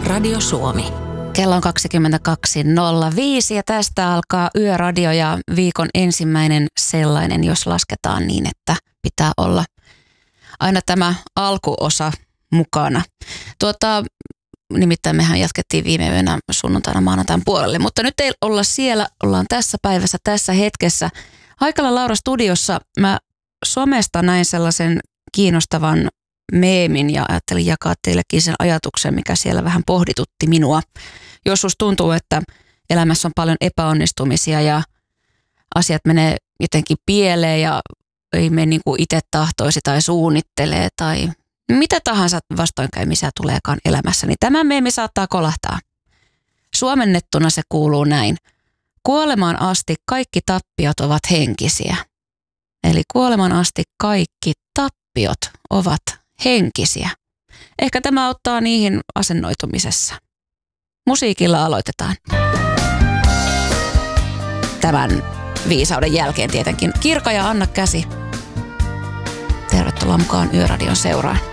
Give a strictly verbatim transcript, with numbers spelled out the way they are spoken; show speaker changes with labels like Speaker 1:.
Speaker 1: Radio Suomi.
Speaker 2: Kello on kaksikymmentäkaksi nolla viisi ja tästä alkaa Yöradio ja viikon ensimmäinen sellainen, jos lasketaan niin, että pitää olla aina tämä alkuosa mukana. Tuota, nimittäin mehän jatkettiin viime yönä sunnuntaina maanantain puolelle, mutta nyt ei olla siellä, ollaan tässä päivässä, tässä hetkessä. Haikala Laura studiossa. Mä somesta näin sellaisen kiinnostavan meemin ja ajattelin jakaa teillekin sen ajatuksen, mikä siellä vähän pohditutti minua. Joskus tuntuu, että elämässä on paljon epäonnistumisia ja asiat menee jotenkin pieleen ja ei mene niin kuin itse tahtoisi tai suunnittelee tai mitä tahansa vastoinkäymisiä tuleekaan elämässä, niin tämä meemi saattaa kolahtaa. Suomennettuna se kuuluu näin. Kuolemaan asti kaikki tappiot ovat henkisiä. Eli kuolemaan asti kaikki tappiot ovat henkisiä. Ehkä tämä auttaa niihin asennoitumisessa. Musiikilla aloitetaan. Tämän viisauden jälkeen tietenkin Kirka ja Anna Käsi. Tervetuloa mukaan Yöradion seuraan.